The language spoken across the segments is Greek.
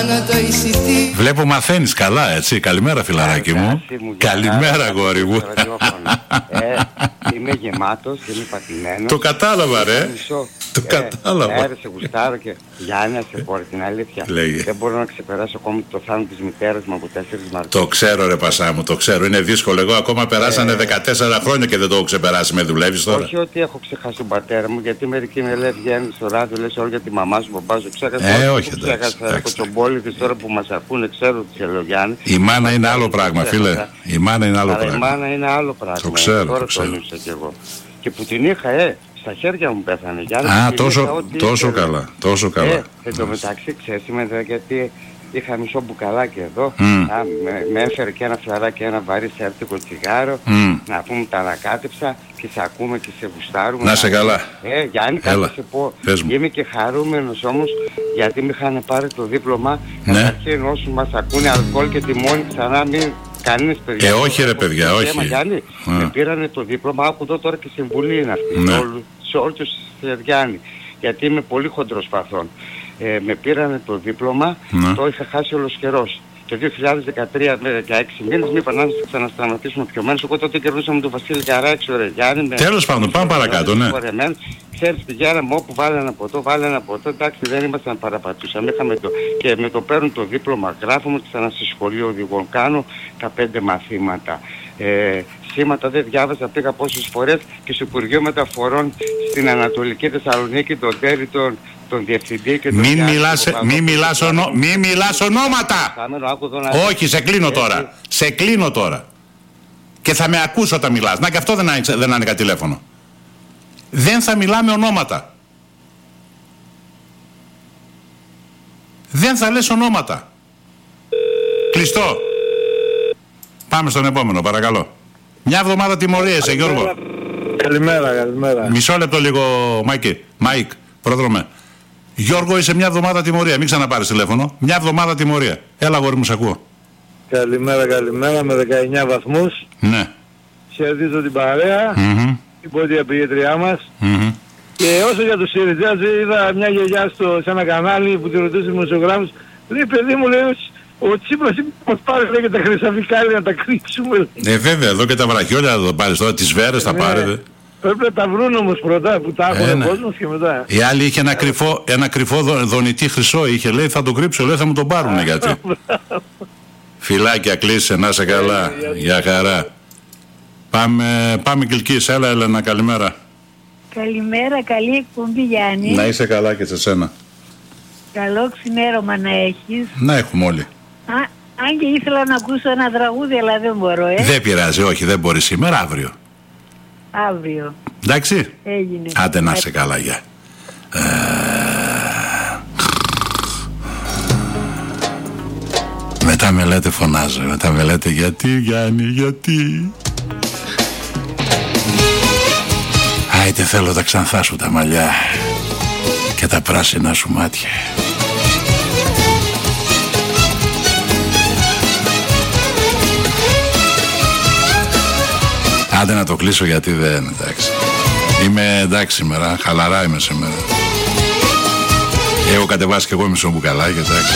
Βλέπω μαθαίνεις καλά, έτσι. Καλημέρα, φιλαράκι μου. Καλημέρα, γόρι μου. Είμαι γεμάτος, είμαι πατημένος. Το κατάλαβα, ρε. Το κατάλαβα. Σε γουστάρω και Γιάννη, να σε πω την αλήθεια. Δεν μπορώ να ξεπεράσω ακόμα το θάνατο της μητέρας μου από 4 Μαρτίου. Το ξέρω, ρε Πασά μου, το ξέρω. Είναι δύσκολο. Εγώ ακόμα περάσανε 14 χρόνια και δεν το έχω ξεπεράσει. Με δουλεύεις τώρα. Όχι ότι έχω ξεχάσει τον πατέρα μου, γιατί μερικοί με λέει βγαίνουν στο ράδιο, λες όλο για τη μαμά σου, μπαμπά σου. Ξέχασα. Όχι, ξέχασα κοτσομπόλιδες τώρα που μας ακούνε, ξέρω τι θέλω Γιάννη. Η μάνα είναι άλλο πράγμα, φίλε. Η μάνα είναι άλλο πράγμα. Η μάνα είναι άλλο πράγμα. Το ξέρω. Τώρα το ένιωσα κι εγώ. Και που την είχα, στα χέρια μου πέθανε. Τόσο καλά, τόσο καλά. Εν τω μεταξύ, ξέρεις, γιατί είχα μισό μπουκαλάκι εδώ, με έφερε και ένα φλαράκι, ένα βαρύ σέρτικο τσιγάρο, να πούμε τα ανακάτεψα και σε ακούμε και σε γουστάρουμε. Να σε καλά. Γιάννη, κάτι σε πω. Είμαι και χαρούμενος όμως, γιατί με είχαν πάρει το δίπλωμα, καταρχήν όσους μας ακούνε αλκοόλ και τιμόνι ξανά μην... Κανείς παιδιά. Όχι ρε παιδιά, όχι. Με πήρανε το δίπλωμα, άκου τώρα και συμβουλή είναι αυτή, σε όλους τους Γιάννη, γιατί είμαι πολύ χοντρός παθών. Με πήρανε το δίπλωμα, το είχα χάσει όλος καιρός. Το 2013 με 16 μήνες μου είπαν να ξανασταματήσουμε πιωμένους, οπότε τότε κερδούσαμε τον Βασίλη Καράξιο, ρε Γιάννη. Τέλος πάντων, πάμε παρακάτω, ναι. Ξέρεις, πηγαίναμε όπου βάλε ένα ποτό, εντάξει δεν ήμασταν παραπατούσαμε, και με το παίρνουν το δίπλωμα, γράφουμε ξανά στη σχολείο οδηγών, κάνω τα 5 μαθήματα. Σήματα δεν διάβασα, πήγα πόσες φορές και στο Υπουργείο Μεταφορών στην Ανατολική Θεσσαλονίκη, τον Τέρι, τον Διευθυντή και τον Μη μιλάς ονόματα! Όχι, σε κλείνω τώρα. Σε κλείνω τώρα. Και θα με ακούσω όταν μιλάς. Να και αυτό δεν άνοιγα τηλέφωνο. Δεν θα μιλάμε ονόματα. Δεν θα λες ονόματα. Κλειστό. Πάμε στον επόμενο, παρακαλώ. Μια εβδομάδα τιμωρίες, Γιώργο. Καλημέρα. Μισό λεπτό λίγο, Μάικ, πρόδρομε. Γιώργο, είσαι μια εβδομάδα τιμωρία. Μην ξαναπάρεις τηλέφωνο. Μια εβδομάδα τιμωρία. Έλα, γόρι μου, σ' ακούω. Καλημέρα με 19 βαθμούς. Ναι. Χαιρετίζω την παρέα, την πόδια πηγήτριά μας. Και όσο για τους Σιριζέας, είδα μια γιαγιά σε ένα κανάλι που τη ρωτούσε δημοσιογράφους. Λέει, παιδί μου, λέει, ο Τσίπρας μας πάρει και τα χρυσαφικάλια να τα κρύψουμε. Βέβαια, εδώ και τα βραχιόλια θα το πάρεις τώρα, τις βέρες θα πάρετε. Πρέπει να τα βρουν όμως πρώτα που τα έχουν ο κόσμος και μετά. Η άλλη είχε ένα κρυφό δονητή χρυσό, είχε, λέει θα το κρύψω, λέει θα μου τον πάρουνε γιατί. Φιλάκια, κλείσε, να σε καλά, για χαρά. Πάμε Κιλκής, έλα Έλενα, καλημέρα. Καλημέρα, καλή εκπομπή Γιάννη. Να είσαι καλά και σε σένα. Καλό ξημέρωμα να έχεις. Να έχουμε όλοι. Αν και ήθελα να ακούσω ένα τραγούδι, αλλά δεν μπορώ, Δεν πειράζει, όχι, δεν μπορεί σήμερα, αύριο. Αύριο. Εντάξει. Έγινε. Άντε να σε καλά, γεια. Μετά με λέτε φωνάζω, μετά με λέτε γιατί Γιάννη, γιατί. Άιτε θέλω τα ξανθά σου τα μαλλιά και τα πράσινα σου μάτια. Άντε να το κλείσω γιατί δεν, εντάξει. Είμαι εντάξει σήμερα, χαλαρά είμαι σήμερα. Έχω κατεβάσει και εγώ μισό μπουκαλάκι, εντάξει.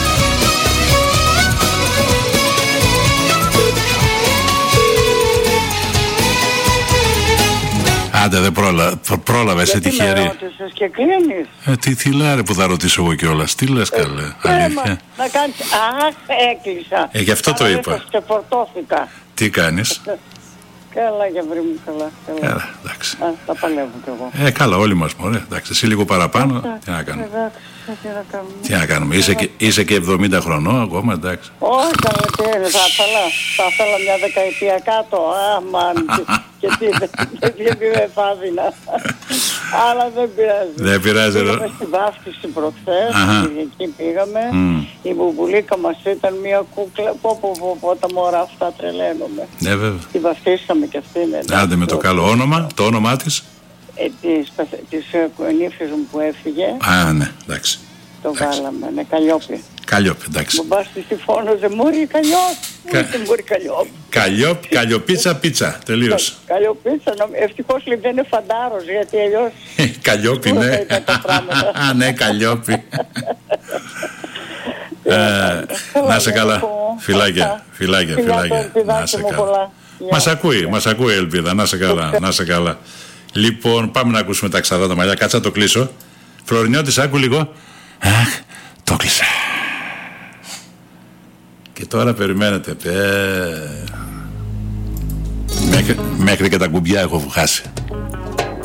Άντε δεν πρόλαβε, είσαι τυχερή. Και κλείνεις. Τι λάρε που θα ρωτήσω εγώ κιόλας, τι λες καλέ, αλήθεια. Να κάνεις, έκλεισα. Γι' αυτό το είπα. Και φορτώθηκα. Τι κάνεις? Καλά για βρει μου, καλά. Καλά, εντάξει. Τα παλεύω κι εγώ. Καλά όλοι μας μωρέ, εντάξει, εσύ λίγο παραπάνω, τι να κάνουμε. Τι να κάνουμε, είσαι και 70 χρονών ακόμα, εντάξει. Όχι, καλά, θα ήθελα μια δεκαετία κάτω, αμάν, και γιατί δεν θα έδινα. Αλλά δεν πειράζει. Δεν πειράζει, πήγαμε στη βάφτιση προχθές, εκεί πήγαμε. Η μπουμπουλίκα μας ήταν μια κούκλα, πω τα μωρά αυτά τρελαίνομαι. Ναι βέβαια. Τη βαφτίσαμε κι αυτή. Άντε με το καλό όνομα, το όνομά της. Της νύφης μου που έφυγε. Ναι, εντάξει. Το βάλαμε, ναι, Καλλιόπη. Καλλιόπη, εντάξει. Μου μπας στη φώναζε, μωρή Καλλιόπη. Μωρή Καλλιόπη. Καλλιοπίτσα, πίτσα, τελείωσε. Καλλιοπίτσα, ευτυχώς λέει δεν είναι φαντάρος, γιατί αλλιώς... Καλλιόπη, ναι. Ναι, Καλλιόπη. Να σε καλά. Φιλάκια. Να σε καλά. Μας ακούει η Ελπίδα. Να σε καλά. Λοιπόν, πάμε να ακούσουμε τα ξαδά τα μαλλιά. Κάτσα να το κλείσω. Φλωρινιώτης, άκου λίγο. Αχ, το κλείσα. Και τώρα περιμένετε. Μέχρι και τα κουμπιά έχω χάσει.